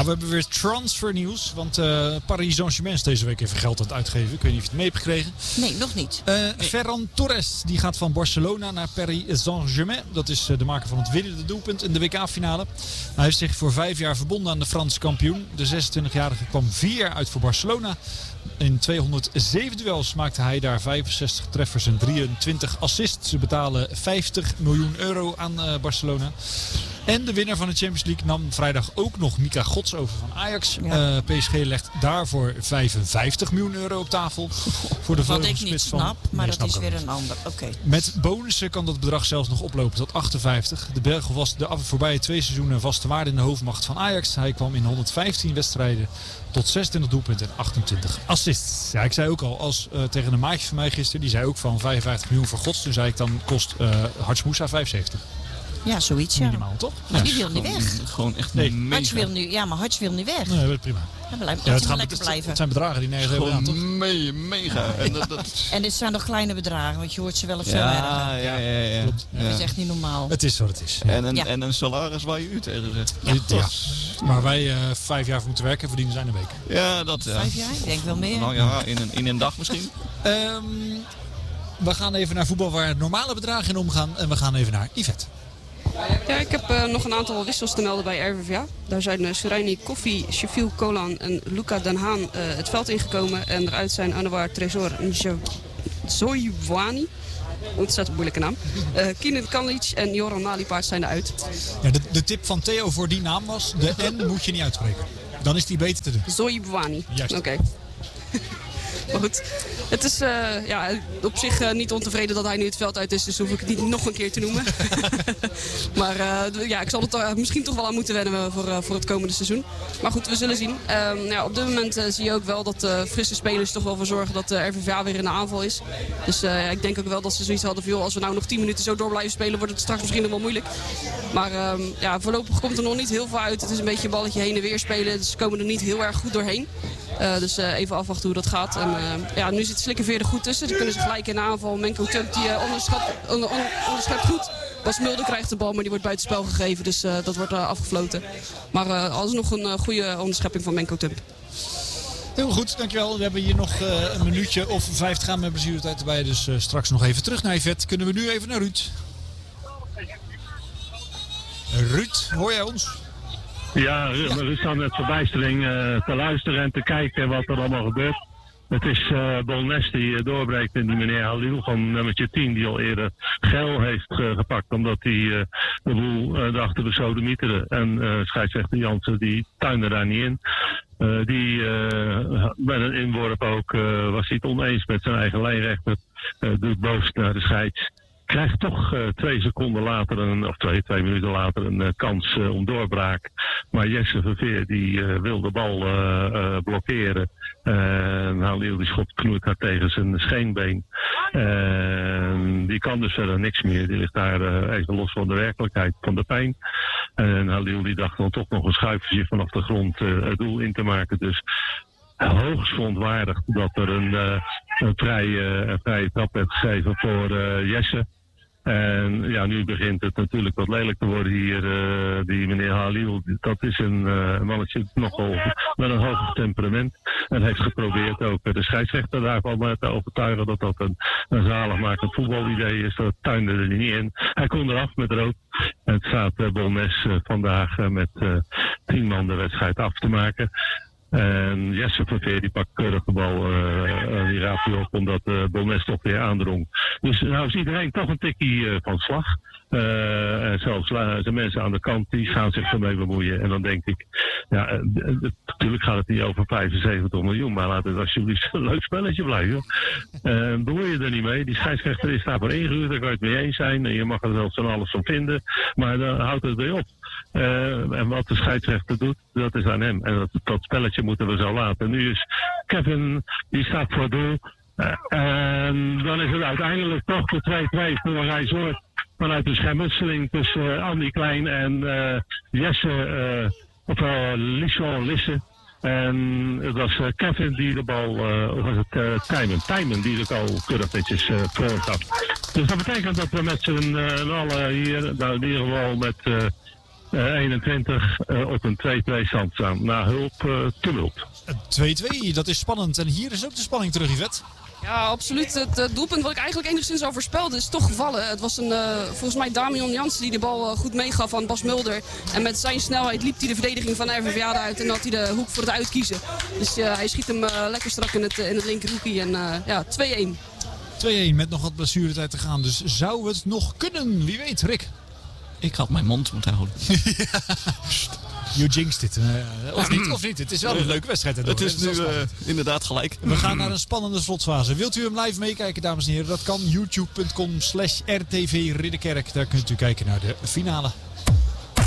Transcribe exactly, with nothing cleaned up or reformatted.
Ja, we hebben weer transfernieuws. Want uh, Paris Saint-Germain is deze week even geld aan het uitgeven. Ik weet niet of je het mee hebt gekregen. Nee, nog niet. Uh, nee. Ferran Torres die gaat van Barcelona naar Paris Saint-Germain. Dat is uh, de maker van het winnende doelpunt in de W K-finale. Hij heeft zich voor vijf jaar verbonden aan de Franse kampioen. De zesentwintigjarige kwam vier jaar uit voor Barcelona. In tweehonderdzeven duels maakte hij daar vijfenzestig treffers en drieëntwintig assists. Ze betalen vijftig miljoen euro aan uh, Barcelona. En de winnaar van de Champions League nam vrijdag ook nog Mika Gods over van Ajax. Ja. Uh, P S G legt daarvoor vijfenvijftig miljoen euro op tafel. Voor de Wat ik niet snap, van... maar nee, dat is weer een ander. Okay. Met bonussen kan dat bedrag zelfs nog oplopen tot achtenvijftig. De Belg was de voorbije twee seizoenen vaste waarde in de hoofdmacht van Ajax. Hij kwam in honderdvijftien wedstrijden tot zesentwintig doelpunten en achtentwintig assists. Ja, ik zei ook al, als uh, tegen een maatje van mij gisteren, die zei ook van vijfenvijftig miljoen voor Gods. Toen zei ik, dan kost uh, Harts Moussa vijfenzeventig. Ja, zoiets ja. Minimaal, toch? Maar ja, die wil niet weg. Gewoon echt nee. mega. Harts wil nu, ja, maar Harts wil niet weg. Nee, dat is prima. Ja, blijf, ja, het, gaat lekker het, blijven. het zijn bedragen die nergens hebben aan, toch? Me, mega. En, dat, dat... en dit zijn nog kleine bedragen, want je hoort ze wel of zo ja, erger. Ja, ja, ja. Dat ja. is echt niet normaal. Het is wat het is. Ja. En, een, ja. en een salaris waar je u tegen zegt. Ja. Ja. Maar wij uh, vijf jaar voor moeten werken, verdienen zijn een week. Ja, dat ja. Vijf jaar? Ik denk wel meer. Nou ja, in een, in een dag misschien. Um, we gaan even naar voetbal waar normale bedragen in omgaan. En we gaan even naar Yvette. Ja, ik heb uh, nog een aantal wissels te melden bij R V V A. Daar zijn uh, Sureini Koffie, Sheffield Kolan en Luca Den Haan uh, het veld ingekomen. En eruit zijn Anouar Tresor en Zoiwani. Ontzettend moeilijke naam. Uh, Keenan Kalic en Joran Nalipaard zijn eruit. Ja, de, de tip van Theo voor die naam was, de N moet je niet uitspreken. Dan is die beter te doen. Zoiwani. Juist. Oké. Okay. Maar goed, het is uh, ja, op zich uh, niet ontevreden dat hij nu het veld uit is. Dus hoef ik het niet nog een keer te noemen. maar uh, ja, ik zal er uh, misschien toch wel aan moeten wennen voor, uh, voor het komende seizoen. Maar goed, we zullen zien. Uh, ja, op dit moment uh, zie je ook wel dat uh, frisse spelers toch wel voor zorgen dat de R V V A weer in de aanval is. Dus uh, ik denk ook wel dat ze zoiets hadden van, joh, als we nou nog tien minuten zo door blijven spelen, wordt het straks misschien nog wel moeilijk. Maar uh, ja, voorlopig komt er nog niet heel veel uit. Het is een beetje een balletje heen en weer spelen. Dus ze komen er niet heel erg goed doorheen. Uh, dus uh, even afwachten hoe dat gaat. En, uh, ja, nu zit Slikkenveer er goed tussen. Dan kunnen ze gelijk in de aanval. Menko Tump die uh, onderschat, onder, onder, onderschept goed. Bas Mulder krijgt de bal, maar die wordt buitenspel gegeven. Dus uh, dat wordt uh, afgefloten. Maar uh, alsnog een uh, goede onderschepping van Menko Tump. Heel goed, dankjewel. We hebben hier nog uh, een minuutje of vijf te gaan met blessuretijd erbij. Dus uh, straks nog even terug naar Yvette. Kunnen we nu even naar Ruud? Ruud, hoor jij ons? Ja, we staan met verbijstering uh, te luisteren en te kijken wat er allemaal gebeurt. Het is uh, Bolnes die uh, doorbreekt en die meneer Halil van nummertje tien die al eerder geel heeft uh, gepakt. Omdat hij uh, de boel uh, dacht te besodemieteren. En uh, scheidsrechter Jansen die tuinde daar niet in. Uh, die uh, met een inworp ook uh, was hij het oneens met zijn eigen lijnrechter. Uh, doet boos naar de scheids. Krijgt toch uh, twee seconden later, een, of twee, twee minuten later, een uh, kans uh, om doorbraak. Maar Jesse Verveer die uh, wil de bal uh, uh, blokkeren. En uh, Halil die schot knoeit daar tegen zijn scheenbeen. Uh, die kan dus verder niks meer. Die ligt daar uh, even los van de werkelijkheid, van de pijn. En Halil die dacht dan toch nog een schuifje vanaf de grond uh, het doel in te maken. Dus hoogst verontwaardigd dat er een, uh, een vrije, uh, vrije trap werd gegeven voor uh, Jesse. En ja, nu begint het natuurlijk wat lelijk te worden hier. Uh, die meneer Halil, dat is een uh, mannetje nogal met een hoog temperament. En heeft geprobeerd ook de scheidsrechter daarvan te overtuigen dat dat een, een zaligmakend voetbalidee is. Dat tuinde er niet in. Hij kon eraf met rood. En het staat uh, Bolnes uh, vandaag uh, met uh, tien man de wedstrijd af te maken. En Jesse Verveer die pakt keurig de bal, uh, die raapt hij op omdat uh, Bolnes toch weer aandrong. Dus nou is iedereen toch een tikkie uh, van slag. Uh, en zelfs uh, de mensen aan de kant die gaan zich ermee bemoeien. En dan denk ik, ja, uh, uh, natuurlijk gaat het niet over vijfenzeventig miljoen, maar laat het alsjeblieft een leuk spelletje blijven. Uh, bemoei je er niet mee. Die scheidsrechter is daarvoor ingehuurd, daar kan je het mee eens zijn. En je mag er zelfs van alles van vinden, maar dan houdt het weer op. Uh, en wat de scheidsrechter doet, dat is aan hem. En dat, dat spelletje moeten we zo laten. Nu is Kevin, die staat voor doel. Uh, en dan is het uiteindelijk toch de twee-twee voor Rijsoort. Vanuit de schermutseling tussen uh, Andy Klein en uh, Jesse, uh, of uh, Lisson Lisse. En het was uh, Kevin die de bal, uh, of was het uh, Tijmen, Tijmen die de bal keurig netjes uh, voor had. Dus dat betekent dat we met z'n uh, allen hier, nou in ieder geval met... Uh, uh, eenentwintig uh, op een twee-twee stand staan. Na hulp uh, tumult. twee-twee, dat is spannend. En hier is ook de spanning terug, Yvette. Ja, absoluut. Het uh, doelpunt wat ik eigenlijk enigszins al voorspelde is toch gevallen. Het was een, uh, volgens mij Damian Jansen die de bal uh, goed meegaf aan Bas Mulder. En met zijn snelheid liep hij de verdediging van R V V A uit en had hij de hoek voor het uitkiezen. Dus uh, hij schiet hem uh, lekker strak in het, uh, in het linkerhoekje en uh, ja, twee-een. twee-een met nog wat blessuretijd te gaan. Dus zou het nog kunnen? Wie weet, Rick. Ik had mijn mond moeten houden. You jinxed dit. Uh, of niet, of niet. Het is wel een leuke wedstrijd. Het is nu uh, inderdaad gelijk. We gaan naar een spannende slotfase. Wilt u hem live meekijken, dames en heren? Dat kan youtube punt com slash R T V Ridderkerk. Daar kunt u kijken naar de finale.